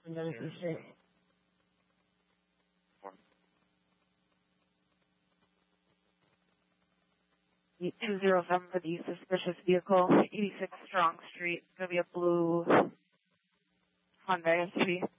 Genesee Street. 8207 for the suspicious vehicle, 86 Strong Street. It's going to be a blue Hyundai SUV.